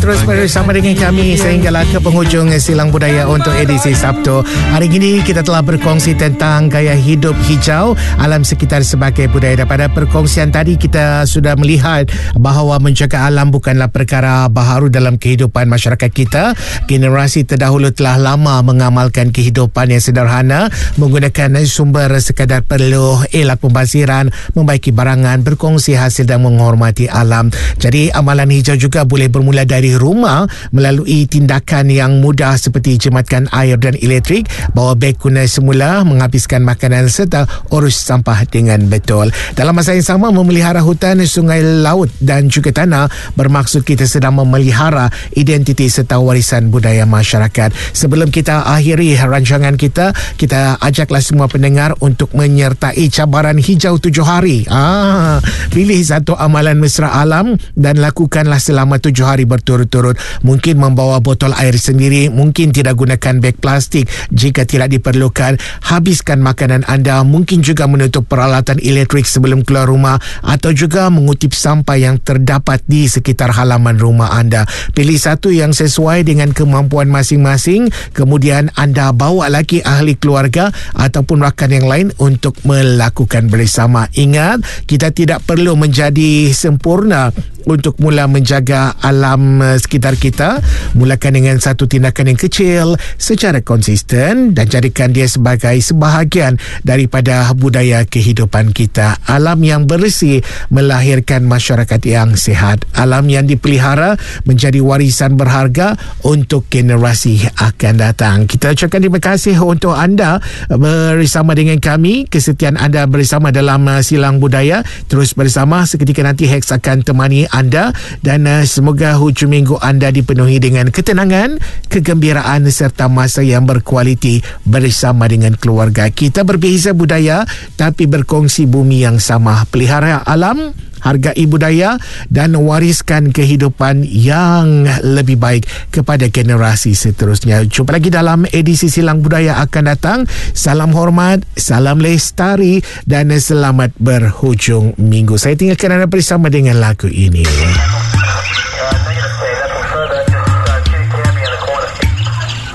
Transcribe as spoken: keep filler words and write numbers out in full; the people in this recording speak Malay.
Terus bersama dengan kami sehinggalah ke penghujung Silang Budaya untuk edisi Sabtu. Hari ini kita telah berkongsi tentang gaya hidup hijau, alam sekitar sebagai budaya. Daripada perkongsian tadi kita sudah melihat bahawa menjaga alam bukanlah perkara baharu dalam kehidupan masyarakat kita. Generasi terdahulu telah lama mengamalkan kehidupan yang sederhana, menggunakan sumber sekadar perlu, elak pembaziran, membaiki barangan, berkongsi hasil dan menghormati alam. Jadi amalan hijau juga boleh bermula dari rumah melalui tindakan yang mudah seperti jimatkan air dan elektrik, bawa beg guna semula, menghabiskan makanan serta urus sampah dengan betul. Dalam masa yang sama, memelihara hutan, sungai, laut dan juga tanah bermaksud kita sedang memelihara identiti serta warisan budaya masyarakat. Sebelum kita akhiri rancangan kita, kita ajaklah semua pendengar untuk menyertai cabaran hijau tujuh hari. Ah, pilih satu amalan mesra alam dan lakukanlah selama tujuh hari berturut-turut. Mungkin membawa botol air sendiri, mungkin tidak gunakan beg plastik jika tidak diperlukan, habiskan makanan anda, mungkin juga menutup peralatan elektrik sebelum keluar rumah, atau juga mengutip sampah yang terdapat di sekitar halaman rumah anda. Pilih satu yang sesuai dengan kemampuan masing-masing, kemudian anda bawa lagi ahli keluarga ataupun rakan yang lain untuk melakukan bersama. Ingat, kita tidak perlu menjadi sempurna untuk mula menjaga alam sekitar kita. Mulakan dengan satu tindakan yang kecil secara konsisten dan jadikan dia sebagai sebahagian daripada budaya kehidupan kita. Alam yang bersih melahirkan masyarakat yang sihat. Alam yang dipelihara menjadi warisan berharga untuk generasi akan datang. Kita ucapkan terima kasih untuk anda bersama dengan kami, kesetiaan anda bersama dalam Silang Budaya. Terus bersama, seketika nanti Hex akan temani anda dan uh, semoga hujung minggu anda dipenuhi dengan ketenangan, kegembiraan serta masa yang berkualiti bersama dengan keluarga. Kita berbeza budaya tapi berkongsi bumi yang sama. Pelihara alam, hargai budaya dan wariskan kehidupan yang lebih baik kepada generasi seterusnya. Jumpa lagi dalam edisi Silang Budaya akan datang. Salam hormat, salam lestari dan selamat berhujung minggu. Saya tinggalkan anda bersama dengan lagu ini.